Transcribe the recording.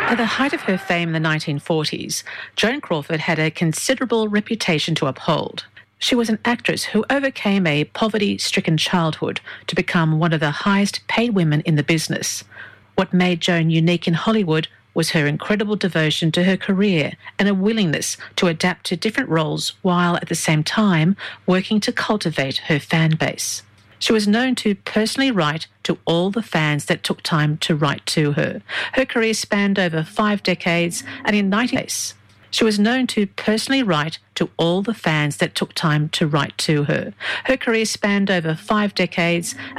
At the height of her fame in the 1940s, Joan Crawford had a considerable reputation to uphold. She was an actress who overcame a poverty-stricken childhood to become one of the highest-paid women in the business. What made Joan unique in Hollywood was her incredible devotion to her career and a willingness to adapt to different roles while at the same time working to cultivate her fan base. She was known to personally write to all the fans that took time to write to her. Her career spanned over 5 decades, and in 1980s, she was known to personally write to all the fans that took time to write to her. Her career spanned over 5 decades,